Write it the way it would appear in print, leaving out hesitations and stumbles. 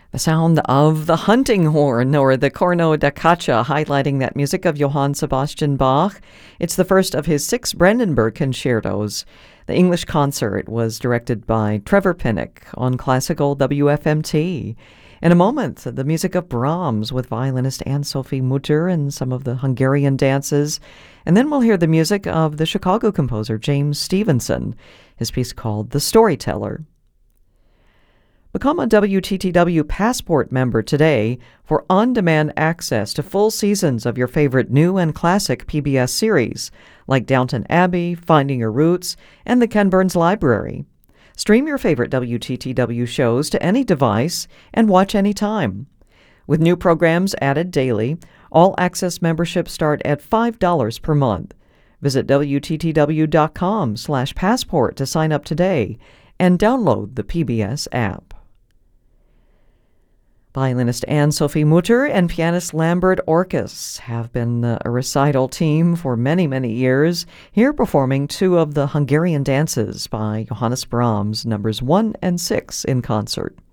The sound of the hunting horn, or the corno da caccia, highlighting that music of Johann Sebastian Bach. It's the first of his 6 Brandenburg concertos. The English concert was directed by Trevor Pinnock on classical WFMT. In a moment, the music of Brahms with violinist Anne-Sophie Mutter and some of the Hungarian dances. And then we'll hear the music of the Chicago composer James Stevenson, his piece called The Storyteller. Become a WTTW Passport member today for on-demand access to full seasons of your favorite new and classic PBS series, like Downton Abbey, Finding Your Roots, and the Ken Burns Library. Stream your favorite WTTW shows to any device and watch anytime. With new programs added daily, all-access memberships start at $5 per month. Visit WTTW.com/passport to sign up today and download the PBS app. Violinist Anne-Sophie Mutter and pianist Lambert Orkes have been a recital team for many, many years, here performing 2 of the Hungarian dances by Johannes Brahms, numbers 1 and 6 in concert.